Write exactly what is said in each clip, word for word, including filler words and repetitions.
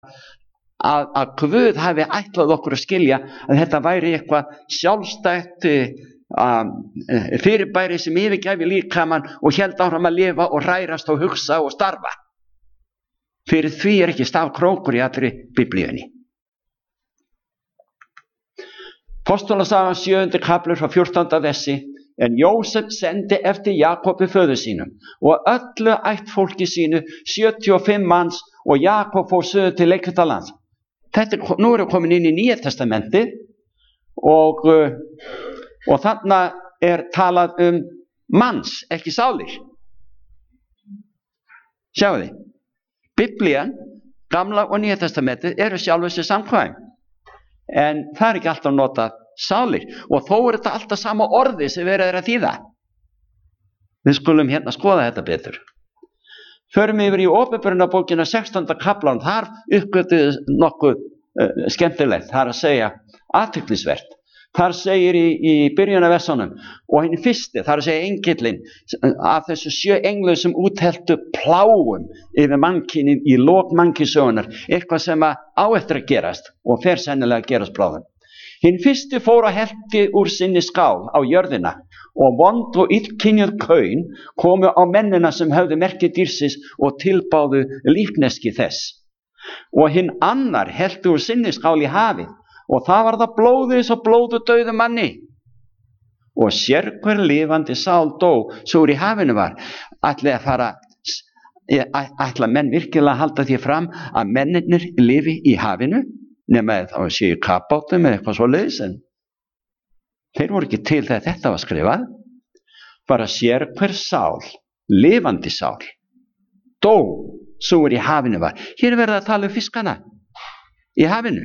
að, að Guð hafi ætlað okkur að skilja að þetta væri eitthvað sjálfstætt uh, fyrirbæri sem yfirgæfi líkamann og hélt áfram að lifa og hrærast og hugsa og starfa. Fyrir því er ekki stafkrókur í allri Biblíunni. Postulasaga sjöundi kafli frá fjórtánda versi. En Jósef sendi eftir Jakobi föður sínum og öllu ættfólki sínu sjötíu og fimm manns og Jakob fór suður til Egyptalands. Þetta er, nú erum við komin inn í Nýja testamentið og, og þarna er talað um manns, ekki sálir. Sjáu þið, Biblían, Gamla og Nýja testamentið eru sjálf þessi samkvæm, en það er ekki alltaf notað sálir og þó er þetta alltaf sama orði sem verið er að þýða. Við skulum hérna skoða þetta betur. Förum yfir í Åpenbarunarbókina sextánda kaflan, þar uppgötuð nokkuð uh, skemmtilegt, þar að segja athyglisvert. Þar segir í, í byrjunarversunum og hinn fyrsti, þar að segja engillinn af þessu sjö englu sem útheltu pláum yfir mannkynið í lok mannkynssögunar, eitthvað sem á eftir að gerast og fer sennilega að gerast bráðum. Hinn fyrsti fór að helti úr sinni skál á jörðina og vond og illkynjuð kaun komu á mennina sem höfðu merki dýrsins og tilbáðu lífneski þess. Og hinn annar helti úr sinni skál í hafið og það var það blóðið svo blóðu dauðu manni. Og sérhver lifandi sál dó svo úr í hafinu var. Ætli að fara, ætla menn virkilega að halda því fram að mennirnir lifi í hafinu? Nema þá séu kapátum eða eitthvað svo leiðis, en þeir voru ekki til þegar þetta var skrifað. Bara sér hver sál, lifandi sál, dó svo er í hafinu var. Hér er verið að tala um fiskana í hafinu.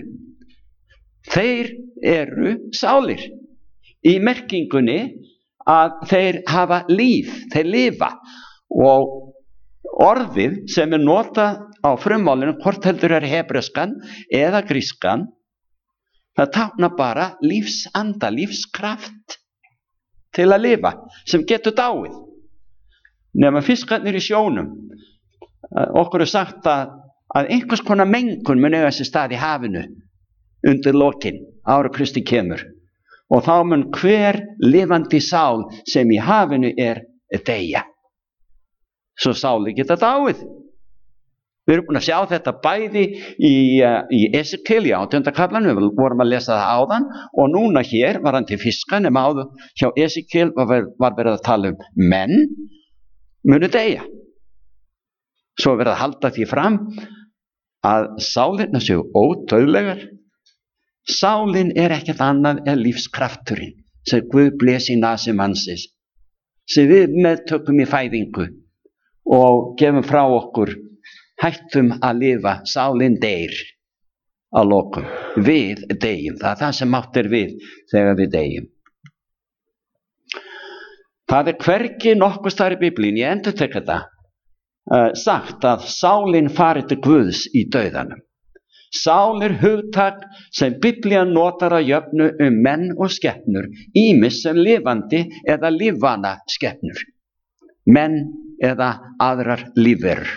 Þeir eru sálir í merkingunni að þeir hafa líf, þeir lifa, og orðið sem er notað á frummálinu, hvort heldur er hebreskan eða grískan, það táknar bara lífsanda, lífskraft til að lifa, sem getur dáið. Nema fiskarnir í sjónum, okkur er sagt að, að einhvers konar mengun mun eiga sér stað í hafinu undir lokin, ára Kristi kemur, og þá mun hver lifandi sál sem í hafinu er deyja. Svo sáli geta dáið. Við erum búin að sjá þetta bæði í, í Esekiel í átjánda kaflanum, við vorum að lesa það áðan, og núna hér var hann til fiska, nema áður hjá Esekiel var, var verið að tala um menn munu deyja. Svo verið að halda því fram að sálirna séu ódauðlegar. Sálin er ekkert annað en lífskrafturinn sem Guð blés í nasi mannsins, sem við meðtökum í fæðingu og gefum frá okkur. Hættum að lifa, sálin deyr á lokum. Við deyjum, það er það sem átt er við þegar við deyjum. Það er hvergi nokkuð staðar í Biblíunni, ég endurtek þetta, uh, sagt að sálin fari til Guðs í dauðanum. Sál er hugtak sem Biblían notar að jöfnu um menn og skepnur, ýmis sem lifandi eða lífvana skepnur, menn eða aðrar lífverur.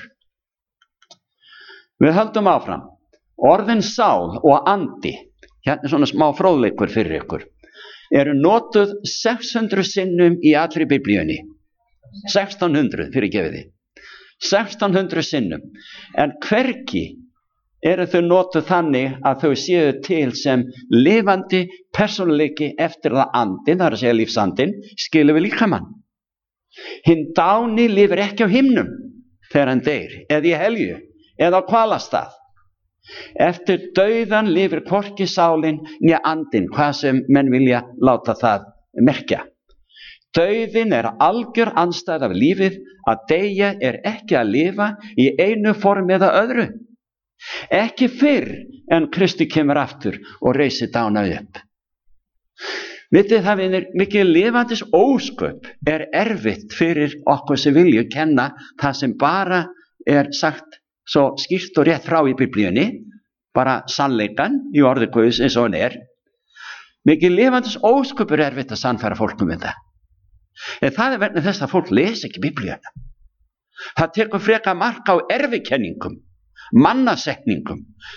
Við höldum áfram. Orðin sál og andi, hérna er svona smá fróðleikur fyrir ykkur, eru notuð sex hundruð sinnum í allri Biblíunni. sextán hundruð fyrir gefiði. sextán hundruð sinnum. En hvergi eru þau notuð þannig að þau séu til sem lifandi persónuleiki eftir það andin, það er að segja lífsandin, skilur við líkamann. Hinn dáni lifir ekki á himnum þegar hann deyr, eða í helju, eða á hvalastað. Eftir dauðan lifir hvorki sálin né andin, hvað sem menn vilja láta það merkja. Dauðin er algjör andstæð af lífið, að deyja er ekki að lifa í einu formi eða öðru. Ekki fyrr en Kristi kemur aftur og reisir dána upp. Vitið það, vinir, mikið lifandis ósköp er erfitt fyrir okkur sem vilju kenna það sem bara er sagt svo skýrt og rétt frá í Biblíunni, bara sannleikan í orði Guðs eins og hann er. Mikið lifandis ósköp er erfitt að sannfæra fólkum um það. En það er vegna þess að fólk les ekki Biblíuna. Það tekur freka mark á erfikenningum, mannasetningum,